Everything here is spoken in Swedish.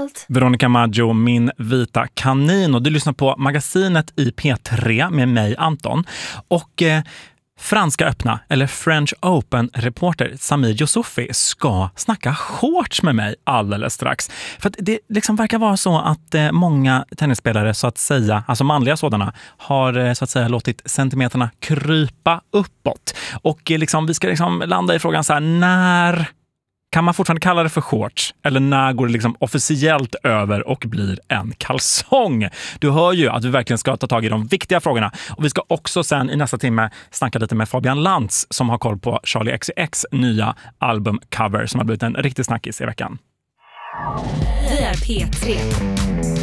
allt. Veronica Maggio, min vita kanin. Och du lyssnar på Magasinet i P3 med mig, Anton. Och Franska öppna, eller French Open-reporter Samir Yousoufi ska snacka shorts med mig alldeles strax. För att det liksom verkar vara så att många tennisspelare, så att säga, alltså manliga sådana, har så att säga låtit centimeterna krypa uppåt. Och liksom, vi ska liksom landa i frågan så här, när kan man fortfarande kalla det för shorts? Eller när går det liksom officiellt över och blir en kalsong? Du hör ju att vi verkligen ska ta tag i de viktiga frågorna. Och vi ska också sen i nästa timme snacka lite med Fabian Lantz som har koll på Charlie XCX nya albumcover som har blivit en riktig snackis i veckan. Vi är P3.